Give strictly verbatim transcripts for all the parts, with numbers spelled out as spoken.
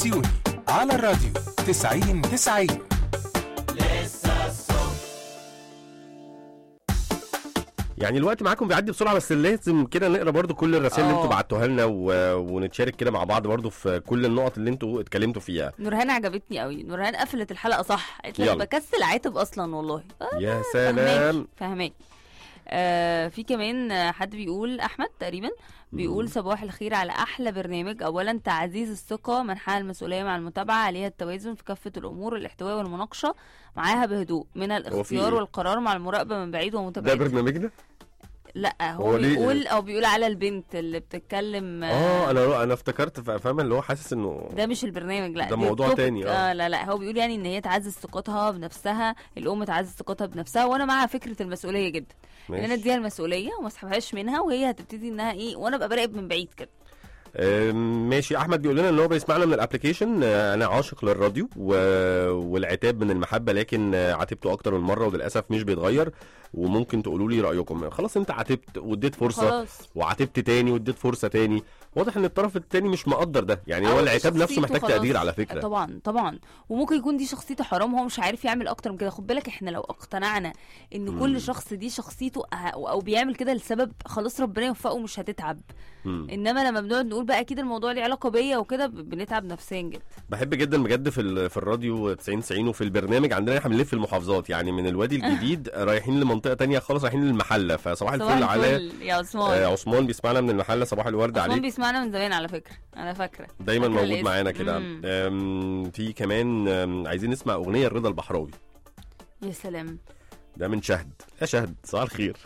بسيوني على الراديو تسعين تسعين. يعني الوقت معاكم بيعدي بسرعه، بس لازم كده نقرا برضو كل الرسائل اللي انتوا بعتوها لنا و... ونتشارك كده مع بعض برضو في كل النقط اللي انتوا اتكلمتوا فيها. نورهان عجبتني قوي، نورهان قفلت الحلقه صح، قالت لي بكسل عاتب اصلا والله. آه يا سلام، فهماك. آه في كمان حد بيقول، احمد تقريبا بيقول صباح الخير على احلى برنامج. اولا تعزيز الثقه، منحى المسؤوليه مع المتابعه، عليها التوازن في كافه الامور، الاحتواء والمناقشه معاها بهدوء، من الاختيار والقرار مع المراقبه من بعيد ومتابعه. ده برنامجنا؟ لا هو, هو بيقول او بيقول على البنت اللي بتتكلم. اه انا انا افتكرت فاهمه اللي هو حاسس انه ده مش البرنامج، لا ده موضوع تاني. اه. اه لا لا هو بيقول يعني ان هي تعزز ثقتها بنفسها، الام تعزز ثقتها بنفسها، وانا مع فكره المسؤوليه جدا، ان انا اديها المسؤوليه وما اسحبهاش منها، وهي هتبتدي انها ايه، وانا ابقى براقب من بعيد كده. ماشي. احمد بيقول لنا ان هو بيسمعنا من الابلكيشن. انا عاشق للراديو و... والعتاب من المحبه، لكن عاتبته اكتر من مره وللاسف مش بيتغير، وممكن تقولوا لي رايكم. خلاص انت عاتبت واديت فرصه خلاص. وعاتبت تاني واديت فرصه تاني، واضح ان الطرف التاني مش مقدر ده، يعني هو العتاب نفسه محتاج تقدير على فكره. طبعا طبعا، وممكن يكون دي شخصيته حرام، هو مش عارف يعمل اكتر من كده. خد بالك احنا لو اقتنعنا ان مم. كل شخص دي شخصيته او بيعمل كده لسبب، خلاص ربنا يوفقه مش هتتعب. مم. انما لما بنقعد نقول بقى اكيد الموضوع ليه علاقه بيا وكده، بنتعب نفسيا جدا. بحب جدا بجد في في الراديو تسعين تسعين وفي البرنامج عندنا احنا بنلف المحافظات، يعني من الوادي الجديد رايحين لمنطقه تانية خالص، رايحين للمحله. فصباح الفل على يا عثمان. آه عثمان بيسمعنا من المحله، صباح الورد عليك. عثمان بيسمعنا من زمان على فكره، انا فاكره دايما موجود الاسم. معانا كده. في كمان عايزين نسمع اغنيه رضا البحراوي. يا سلام، ده من شهد. يا شهد صباح الخير.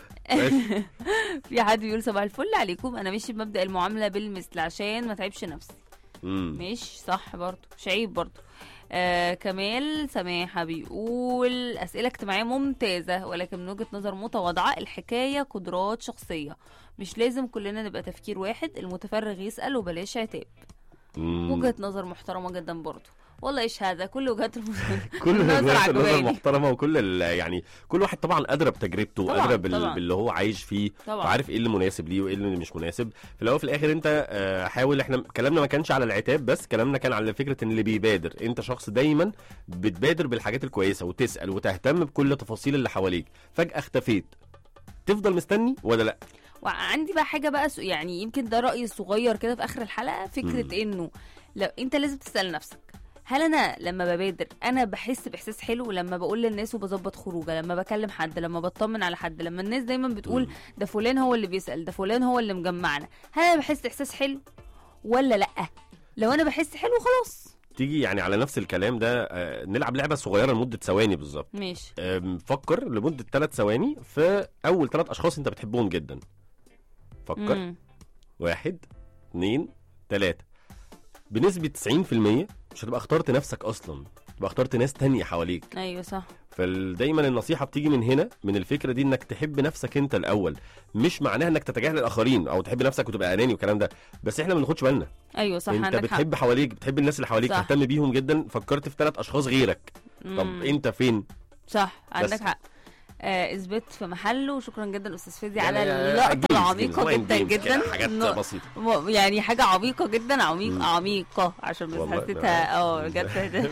في حد بيقول صباح الفل عليكم، انا ماشي بمبدأ المعامله بالمثل عشان ما تعبش نفسي. ماشي صح برضو، مش عيب برضو. آه كمال سماحة بيقول أسئلة اجتماعية ممتازة، ولكن من وجهة نظر متواضعة. الحكاية قدرات شخصية، مش لازم كلنا نبقى تفكير واحد. المتفرغ يسأل وبلاش عتاب. وجهة نظر محترمة جدا برضو والله. ايش هذا كل وجهات كل وجهات النظر محترمه، وكل يعني كل واحد طبعا ادرى بتجربته وادرى بال... باللي هو عايش فيه، وعارف ايه اللي مناسب ليه وايه اللي مش مناسب. في الاول وفي الاخر انت حاول، احنا كلامنا ما كانش على العتاب بس، كلامنا كان على فكره ان اللي بيبادر، انت شخص دايما بتبادر بالحاجات الكويسه وتسال وتهتم بكل تفاصيل اللي حواليك، فجاه اختفيت، تفضل مستني ولا لا؟ وعندي بقى حاجه بقى يعني يمكن ده رايي صغير كده في اخر الحلقه، فكره م. انه لو انت لازم تسال نفسك، هل انا لما ببادر انا بحس باحساس حلو لما بقول للناس وبظبط خروجه، لما بكلم حد، لما بطمن على حد، لما الناس دايما بتقول ده فلان هو اللي بيسال، ده فلان هو اللي مجمعنا، هل انا بحس احساس حلو ولا لا؟ لو انا بحس حلو خلاص. تيجي يعني على نفس الكلام ده آه نلعب لعبه صغيره لمده ثواني بالظبط. ماشي. آه فكر لمده ثلاث ثواني في اول ثلاث اشخاص انت بتحبهم جدا. فكر. مم. واحد اثنين ثلاثة. بنسبه تسعين في المية مش هتبقى اخترت نفسك اصلا، تبقى اخترت ناس تانية حواليك. ايوه صح. فدايما النصيحه بتيجي من هنا، من الفكره دي، انك تحب نفسك انت الاول، مش معناها انك تتجاهل الاخرين او تحب نفسك وتبقى اناني والكلام ده، بس احنا ما بناخدش بالنا. ايوه صح، انت بتحب حق. حواليك، بتحب الناس اللي حواليك، تهتم بيهم جدا، فكرت في ثلاث اشخاص غيرك. مم. طب انت فين؟ صح عندك حق. آه اثبت في محله. وشكرا جدا استاذ فادي على اللقطه العميقه جدا جدا، حاجات بسيطه يعني حاجه عميقه جدا، عميقه عميقه عشان بس حسيتها اه بجد.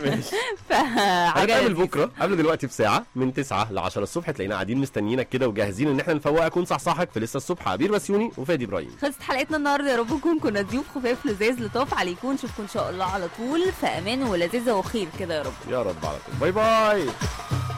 هنتقابل بكره قبل دلوقتي بساعه من تسعة ل عشرة الصبح، تلاقينا قاعدين مستنيينك كده وجاهزين ان احنا نفوقك ونصحصحك في لسه الصبح. عبير بسيوني وفادي ابراهيم. خلصت حلقتنا النهارده، يا رب نكون كنا ضيوف خفاف لذاذ لطاف عليكم. نشوفكم ان شاء الله على طول في امان ولذيذه وخير كده يا رب. يا رب على طول. باي باي.